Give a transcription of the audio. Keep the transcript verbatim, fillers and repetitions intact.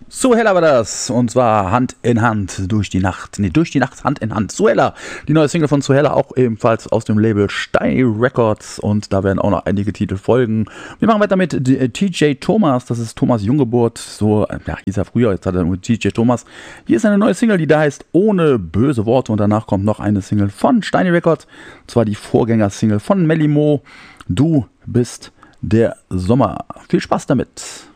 Suella war das, und zwar Hand in Hand durch die Nacht, nee, durch die Nacht Hand in Hand. Suella, die neue Single von Suella, auch ebenfalls aus dem Label Stein Records, und da werden auch noch einige Titel folgen. Wir machen weiter mit T J Thomas, das ist Thomas Junggeburt, so, ja, hieß er früher, jetzt hat er nur T J Thomas. Hier ist eine neue Single, die da heißt Ohne böse Worte, und danach kommt noch eine Single von Stein Records, und zwar die Vorgängersingle von Melly Mo, Du bist der Sommer. Viel Spaß damit!